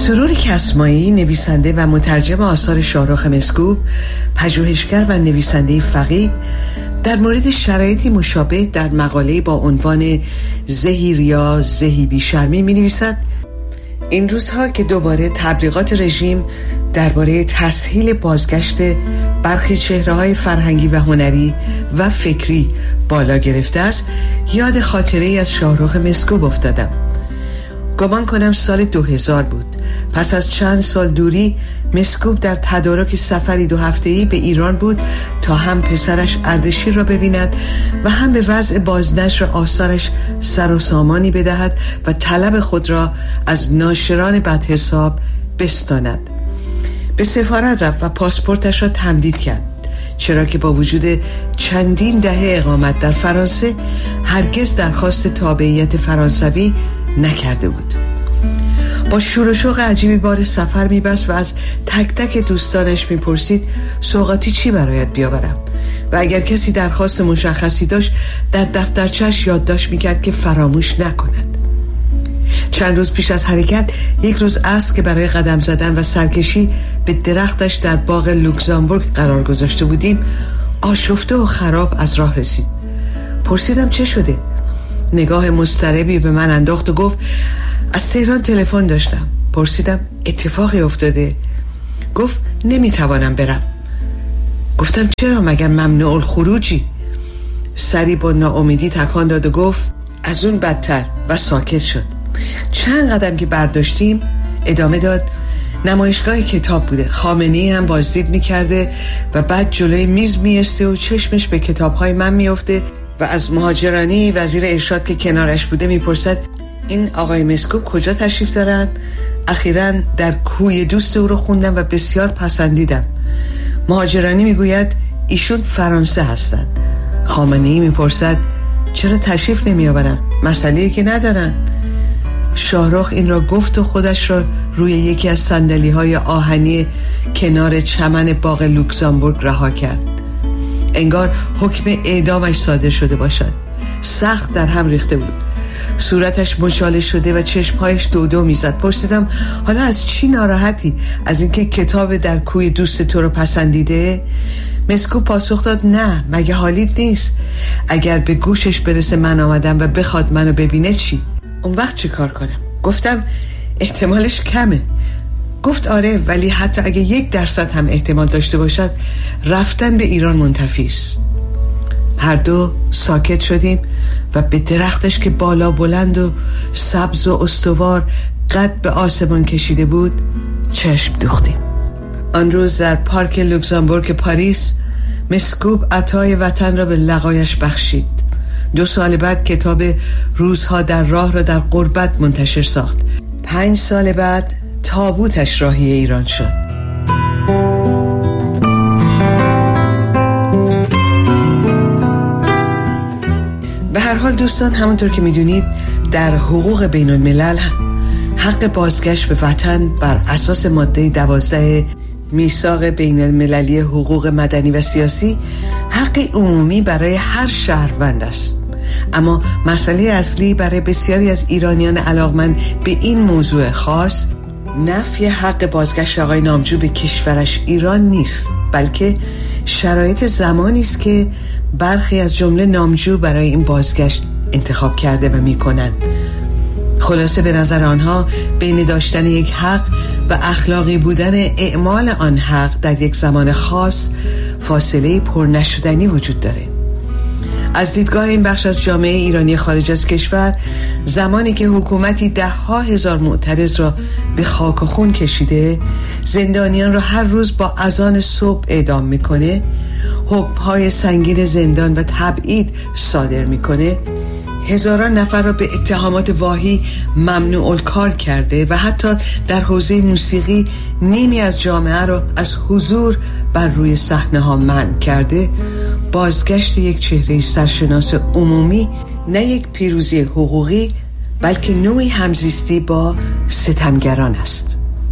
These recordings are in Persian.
سرور کسمایی، نویسنده و مترجم آثار شاهرخ مسکوب، پژوهشگر و نویسنده فقید، در مورد شرایطی مشابه در مقاله با عنوان زهی ریا زهی بیشرمی می نویسد: این روزها که دوباره تبلیغات رژیم درباره تسهیل بازگشت برخی چهره‌های فرهنگی و هنری و فکری بالا گرفته است، یاد خاطره‌ای از شاهرخ مسکوب افتادم. گمان کنم سال 2000 بود. پس از چند سال دوری، مسکوب در تدارک سفری 2 هفته‌ای به ایران بود تا هم پسرش اردشیر را ببیند و هم به وضع بازنشر آثارش سر و سامانی بدهد و طلب خود را از ناشران بدحساب بستاند. به سفارت رفت و پاسپورتش را تمدید کرد، چرا که با وجود چندین دهه اقامت در فرانسه هرگز درخواست تابعیت فرانسوی نکرده بود. با شور و شوق عجیبی بار سفر می‌بست و از تک تک دوستانش می‌پرسید سوغاتی چی برایت بیاورم، و اگر کسی درخواست مشخصی داشت در دفترچه‌اش یادداشت می‌کرد که فراموش نکند. چند روز پیش از حرکت، یک روز عصر که برای قدم زدن و سرکشی به درختش در باغ لوکزامبورگ قرار گذاشته بودیم، آشفته و خراب از راه رسید. پرسیدم چه شده؟ نگاه مضطربی به من انداخت و گفت از تهران تلفن داشتم. پرسیدم اتفاقی افتاده؟ گفت نمیتوانم برم. گفتم چرا، مگر ممنوع الخروجی؟ سری با ناامیدی تکان داد و گفت از اون بدتر، و ساکت شد. چند قدم که برداشتیم ادامه داد نمایشگاه کتاب بوده، خامنه‌ای هم بازدید میکرده و بعد جلوی میز میسته و چشمش به کتابهای من میفته و از مهاجرانی وزیر ارشاد که کنارش بوده میپرسد این آقای مسکوب کجا تشریف دارن؟ اخیراً در کوی دوست او رو خوندم و بسیار پسندیدم. مهاجرانی میگوید ایشون فرانسه هستن. خامنه‌ای میپرسد چرا تشریف نمیآورن؟ مسئله‌ای که ندارن. شاهرخ این را گفت و خودش را روی یکی از صندلی‌های آهنی کنار چمن باغ لوکزامبورگ رها کرد. انگار حکم اعدامش صادر شده باشد. سخت در هم ریخته بود. صورتش مچاله شده و چشمهایش دو میزد. پرسیدم حالا از چی ناراحتی؟ از اینکه کتاب در کوی دوست تو رو پسندیده؟ مسکوب پاسخ داد نه، مگه حالیت نیست؟ اگر به گوشش برسه من آمدم و بخواد منو ببینه چی؟ اون وقت چی کار کنم؟ گفتم احتمالش کمه. گفت آره، ولی حتی اگه 1% هم احتمال داشته باشد رفتن به ایران منتفی است. هر دو ساکت شدیم و به درختش که بالا بلند و سبز و استوار قد به آسمان کشیده بود چشم دوختیم. آن روز در پارک لوکزامبورگ پاریس مسکوب عطای وطن را به لقایش بخشید. 2 سال بعد کتاب روزها در راه را در غربت منتشر ساخت. 5 سال بعد تابوتش راهی ایران شد. به هر حال دوستان، همونطور که میدونید در حقوق بین الملل حق بازگشت به وطن بر اساس ماده 12 میثاق بین المللی حقوق مدنی و سیاسی حقی عمومی برای هر شهروند است. اما مسئله اصلی برای بسیاری از ایرانیان علاقمند به این موضوع خاص نفی حق بازگشت آقای نامجو به کشورش ایران نیست، بلکه شرایط زمانی است که برخی از جمله نامجو برای این بازگشت انتخاب کرده و میکنند. خلاصه به نظر آنها بین داشتن یک حق و اخلاقی بودن اعمال آن حق در یک زمان خاص فاصله پر نشدنی وجود داره. از دیدگاه این بخش از جامعه ایرانی خارج از کشور، زمانی که حکومتی 10,000 معترض را به خاک و خون کشیده، زندانیان را هر روز با اذان صبح اعدام میکنه، حکم‌های سنگین زندان و تبعید صادر میکنه، هزاران نفر را به اتهامات واهی ممنوع الکار کرده و حتی در حوزه موسیقی نیمی از جامعه را از حضور بر روی صحنه‌ها منع کرده، بازگشت یک چهره سرشناس عمومی نه یک پیروزی حقوقی بلکه نوعی همزیستی با ستمگران است.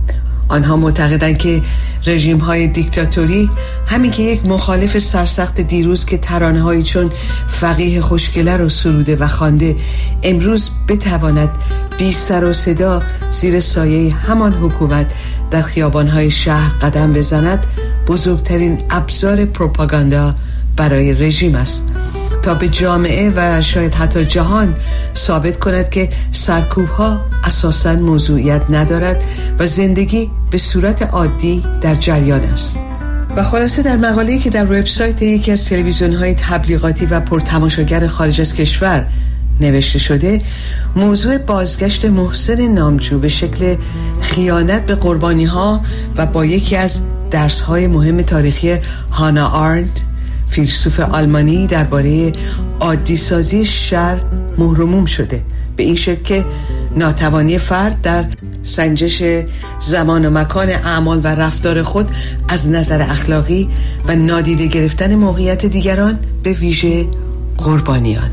آنها معتقدند که رژیم‌های دیکتاتوری همین که یک مخالف سرسخت دیروز که ترانه‌هایی چون فقیه خوشگله رو سروده و خوانده امروز بتواند بی سر و صدا زیر سایه همان حکومت در خیابان‌های شهر قدم بزند بزرگترین ابزار پروپاگاندا برای رژیم است تا به جامعه و شاید حتی جهان ثابت کند که سرکوب‌ها اساساً موضوعیت ندارد و زندگی به صورت عادی در جریان است. و خلاصه در مقاله‌ای که در وبسایت یکی از تلویزیون‌های تبلیغاتی و پرتماشاگر خارج از کشور نوشته شده، موضوع بازگشت محسن نامجو به شکل خیانت به قربانی‌ها و با یکی از درس‌های مهم تاریخی هانا آرنت، فیلسوف آلمانی، درباره عادی سازی شر مهرموم شده، به این شکل که ناتوانی فرد در سنجش زمان و مکان اعمال و رفتار خود از نظر اخلاقی و نادیده گرفتن موقعیت دیگران به ویژه قربانیان.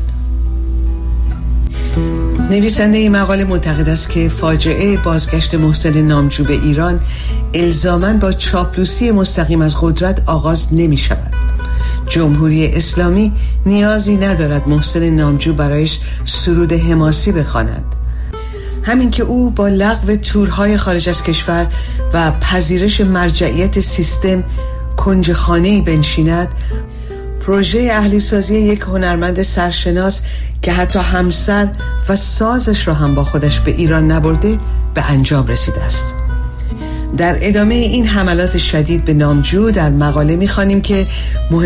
نویسنده این مقاله معتقد است که فاجعه بازگشت محسن نامجو به ایران الزاماً با چاپلوسی مستقیم از قدرت آغاز نمی شود. جمهوری اسلامی نیازی ندارد محسن نامجو برایش سرود حماسی بخواند. همین که او با لغو تورهای خارج از کشور و پذیرش مرجعیت سیستم کنج خانه‌ای بنشیند، پروژه اهلی سازی یک هنرمند سرشناس که حتی همسر و سازش را هم با خودش به ایران نبرده به انجام رسیده است. در ادامه این حملات شدید به نامجو در مقاله می‌خوانیم که